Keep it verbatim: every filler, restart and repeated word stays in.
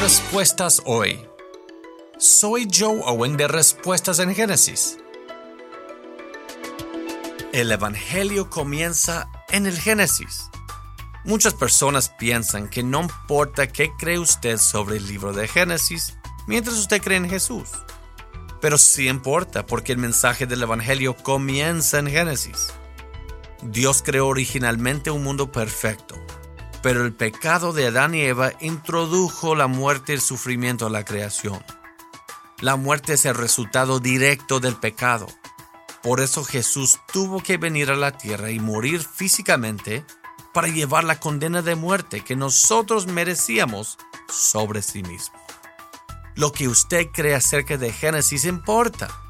Respuestas hoy. Soy Joe Owen de Respuestas en Génesis. El Evangelio comienza en el Génesis. Muchas personas piensan que no importa qué cree usted sobre el libro de Génesis mientras usted cree en Jesús. Pero sí importa porque el mensaje del Evangelio comienza en Génesis. Dios creó originalmente un mundo perfecto, pero el pecado de Adán y Eva introdujo la muerte y el sufrimiento a la creación. La muerte es el resultado directo del pecado. Por eso Jesús tuvo que venir a la tierra y morir físicamente para llevar la condena de muerte que nosotros merecíamos sobre sí mismo. Lo que usted cree acerca de Génesis importa.